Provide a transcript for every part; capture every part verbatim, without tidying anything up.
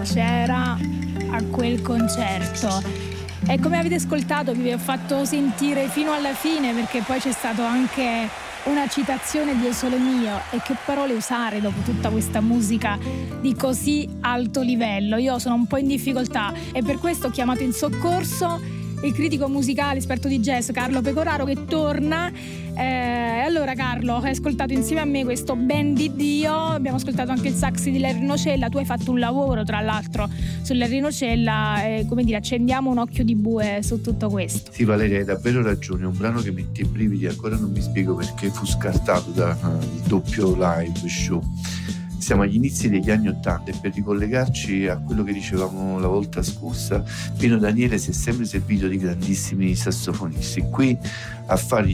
c'era a quel concerto. E come avete ascoltato vi ho fatto sentire fino alla fine, perché poi c'è stato anche una citazione di O Sole Mio, e che parole usare dopo tutta questa musica di così alto livello. Io sono un po' in difficoltà e per questo ho chiamato in soccorso il critico musicale esperto di jazz Carlo Pecoraro, che torna. Eh, allora Carlo, hai ascoltato insieme a me questo Ben di Dio, abbiamo ascoltato anche il sax di Larry Nocella. Tu hai fatto un lavoro tra l'altro su Larry Nocella, eh, come dire, accendiamo un occhio di bue su tutto questo. Sì Valeria, hai davvero ragione, è un brano che mette i brividi, ancora non mi spiego perché fu scartato dal uh, doppio live show. Siamo agli inizi degli anni Ottanta e per ricollegarci a quello che dicevamo la volta scorsa, Pino Daniele si è sempre servito di grandissimi sassofonisti. Qui a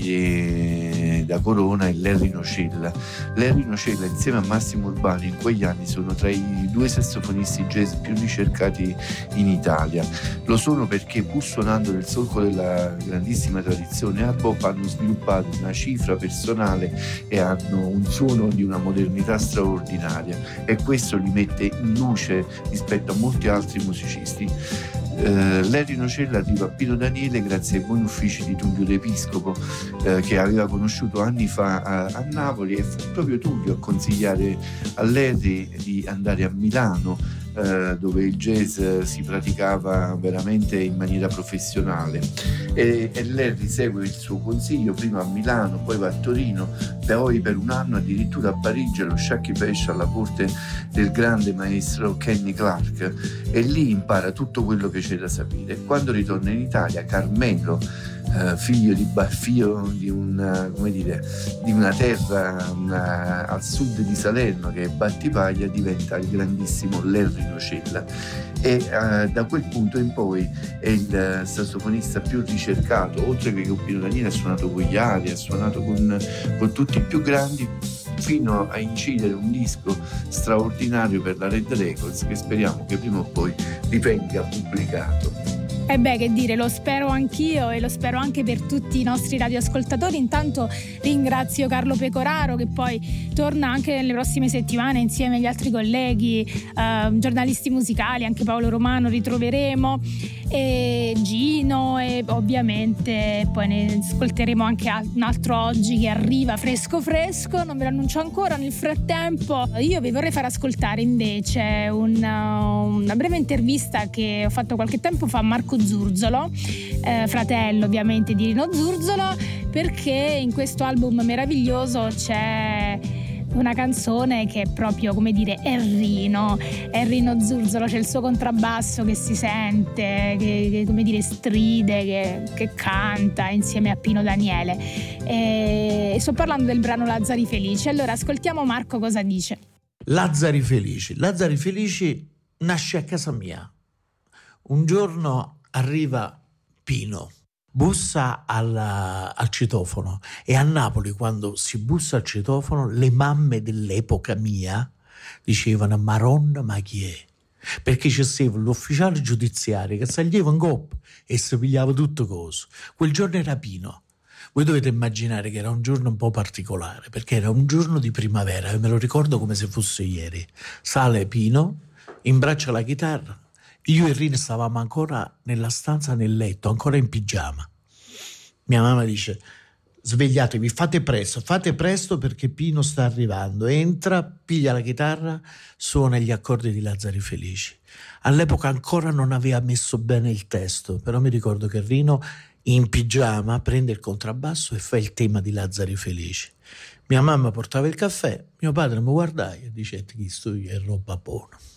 fargli da corona è Larry Nocella. Larry Nocella insieme a Massimo Urbano in quegli anni sono tra i due sassofonisti jazz più ricercati in Italia. Lo sono perché, pur suonando nel solco della grandissima tradizione hard bop, hanno sviluppato una cifra personale e hanno un suono di una modernità straordinaria, e questo li mette in luce rispetto a molti altri musicisti. Uh, Larry Nocella arriva a Pino Daniele grazie ai buoni uffici di Tullio D'Episcopo, uh, che aveva conosciuto anni fa a, a Napoli, e fu proprio Tullio a consigliare a Larry di andare a Milano, uh, dove il jazz si praticava veramente in maniera professionale, e, e Larry segue il suo consiglio, prima a Milano, poi va a Torino, poi per un anno addirittura a Parigi allo Sciacchi Pesce alla corte del grande maestro Kenny Clark, e lì impara tutto quello che c'è da sapere. Quando ritorna in Italia, Carmelo, eh, figlio di figlio di una, come dire, di una terra una, al sud di Salerno che è Battipaglia, diventa il grandissimo Larry Nocella, e eh, da quel punto in poi è il sassofonista più ricercato. Oltre che con Pino Daniele ha suonato con gli Ari, ha suonato con, con tutti i più grandi, fino a incidere un disco straordinario per la Red Records, che speriamo che prima o poi rivenga pubblicato. E beh, che dire, lo spero anch'io e lo spero anche per tutti i nostri radioascoltatori. Intanto ringrazio Carlo Pecoraro, che poi torna anche nelle prossime settimane insieme agli altri colleghi, eh, giornalisti musicali, anche Paolo Romano ritroveremo, e Gino, e ovviamente poi ne ascolteremo anche un altro oggi che arriva fresco fresco, non ve lo annuncio ancora. Nel frattempo io vi vorrei far ascoltare invece una, una breve intervista che ho fatto qualche tempo fa a Marco Zurzolo, eh, fratello ovviamente di Rino Zurzolo, perché in questo album meraviglioso c'è una canzone che è proprio, come dire, è Rino, è Rino Zurzolo, c'è il suo contrabbasso che si sente, che, che come dire stride, che, che canta insieme a Pino Daniele, e sto parlando del brano Lazzari Felici. Allora ascoltiamo Marco cosa dice. Lazzari Felici. Lazzari Felici nasce a casa mia. Un giorno arriva Pino, bussa al, al citofono, e a Napoli quando si bussa al citofono le mamme dell'epoca mia dicevano Maronna ma chi è? Perché c'è sempre l'ufficiale giudiziario che saliva in coppa e si pigliava tutto coso. Quel giorno era Pino. Voi dovete immaginare che era un giorno un po' particolare, perché era un giorno di primavera, e me lo ricordo come se fosse ieri. Sale Pino, imbraccia la chitarra. Io e Rino stavamo ancora nella stanza, nel letto, ancora in pigiama. Mia mamma dice: svegliatevi, fate presto, fate presto perché Pino sta arrivando. Entra, piglia la chitarra, suona gli accordi di Lazzari Felici. All'epoca ancora non aveva messo bene il testo, però mi ricordo che Rino in pigiama prende il contrabbasso e fa il tema di Lazzari Felici. Mia mamma portava il caffè, mio padre mi guardava e dice: chi sto io, è roba buona.